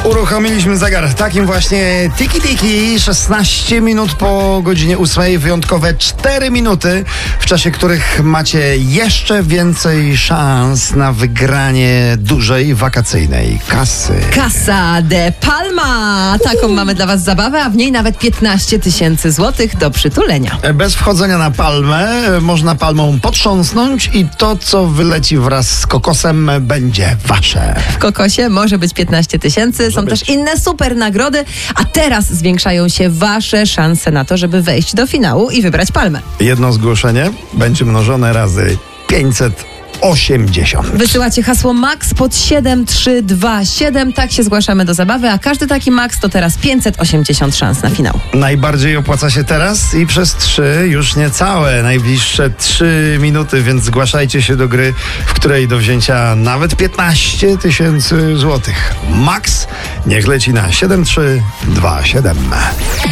Uruchomiliśmy zegar. Takim właśnie tiki-tiki. 16 minut po godzinie 8. Wyjątkowe 4 minuty, w czasie których macie jeszcze więcej szans na wygranie dużej wakacyjnej kasy. Casa de Palma. Taką mamy dla was zabawę, a w niej nawet 15 000 złotych do przytulenia. Bez wchodzenia na palmę można palmą potrząsnąć i to, co wyleci wraz z kokosem, będzie wasze. W kokosie może być 15 000. Są też inne super nagrody, a teraz zwiększają się wasze szanse na to, żeby wejść do finału i wybrać palmę. Jedno zgłoszenie będzie mnożone razy 580. Wysyłacie hasło MAX pod 7327. Tak się zgłaszamy do zabawy, a każdy taki MAX to teraz 580 szans na finał. Najbardziej opłaca się teraz i przez 3, już niecałe, najbliższe 3 minuty, więc zgłaszajcie się do gry, w której do wzięcia nawet 15 000 złotych. Max niech leci na 7327.